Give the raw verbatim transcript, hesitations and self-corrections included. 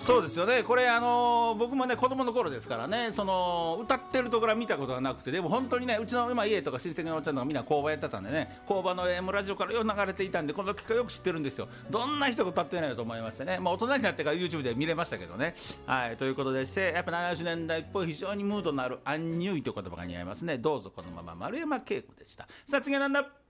そうですよね。これあの僕もね子供の頃ですからね、その歌ってるところは見たことがなくて、でも本当にねうちの今家とか親戚のおっちゃんとかみんな工場やってたんでね、工場の エーエム ラジオからよく流れていたんで、この曲よく知ってるんですよ。どんな人が歌ってないのと思いましてね、まあ大人になってから YouTube で見れましたけどね。はい、ということでして、やっぱななじゅうねんだいっぽい非常にムードのあるアンニュイという言葉が似合いますね。どうぞこのまま丸山恵子でした。さあ次はなんだ。